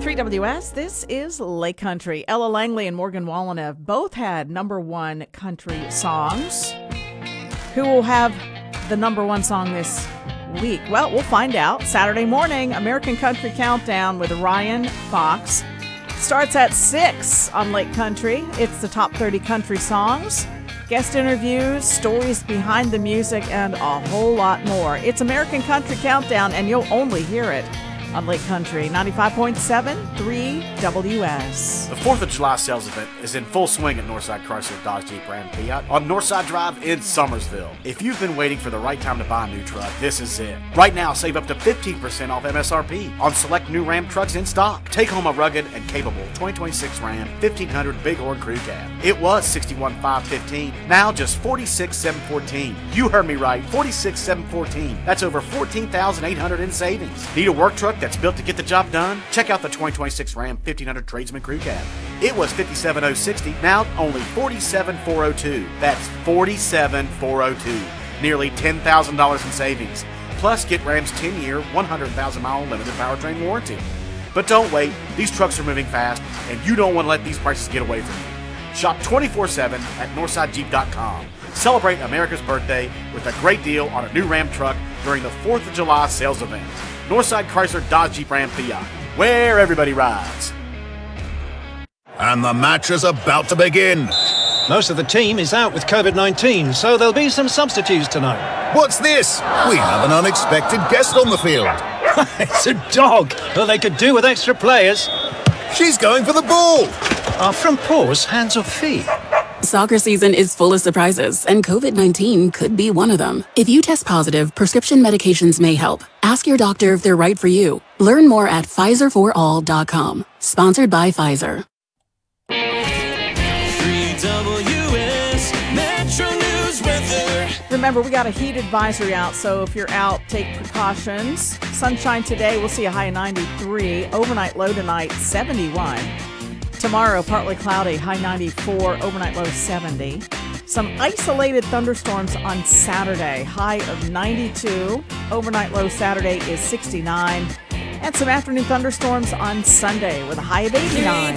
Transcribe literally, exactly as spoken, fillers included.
three W S, this is Lake Country. Ella Langley and Morgan Wallen have both had number one country songs. Who will have the number one song this week? Well, we'll find out. Saturday morning, American Country Countdown with Ryan Fox starts at six on Lake Country. It's the top thirty country songs, guest interviews, stories behind the music, and a whole lot more. It's American Country Countdown, and you'll only hear it on Lake Country, ninety-five point seven, three W S. The fourth of July sales event is in full swing at Northside Chrysler Dodge Jeep Ram Fiat on Northside Drive in Summersville. If you've been waiting for the right time to buy a new truck, this is it. Right now, save up to fifteen percent off M S R P on select new Ram trucks in stock. Take home a rugged and capable twenty twenty-six Ram fifteen hundred Bighorn Crew Cab. It was sixty-one thousand five hundred fifteen dollars, now just forty-six thousand seven hundred fourteen dollars. You heard me right, forty-six thousand seven hundred fourteen dollars. That's over fourteen thousand eight hundred dollars in savings. Need a work truck that's built to get the job done? Check out the twenty twenty-six Ram fifteen hundred Tradesman Crew Cab. It was fifty-seven thousand sixty dollars, now only forty-seven thousand four hundred two dollars. That's forty-seven thousand four hundred two dollars. Nearly ten thousand dollars in savings. Plus, get Ram's ten-year, one hundred thousand mile limited powertrain warranty. But don't wait. These trucks are moving fast, and you don't want to let these prices get away from you. Shop twenty-four seven at northside jeep dot com. Celebrate America's birthday with a great deal on a new Ram truck during the fourth of July sales event. Northside Chrysler Dodge Jeep Ram Fiat, where everybody rides. And the match is about to begin. Most of the team is out with covid nineteen, so there'll be some substitutes tonight. What's this? We have an unexpected guest on the field. It's a dog. Well, they could do with extra players. She's going for the ball. Are front paws hands or feet? Soccer season is full of surprises, and covid nineteen could be one of them. If you test positive, prescription medications may help. Ask your doctor if they're right for you. Learn more at Pfizer for all dot com. Sponsored by Pfizer. three W S Metro News weather. Remember, we got a heat advisory out, so if you're out, take precautions. Sunshine today, we'll see a high of ninety-three. Overnight low tonight, seventy-one. Tomorrow, partly cloudy, high ninety-four, overnight low seventy. Some isolated thunderstorms on Saturday, high of ninety-two. Overnight low Saturday is sixty-nine. And some afternoon thunderstorms on Sunday with a high of eighty-nine.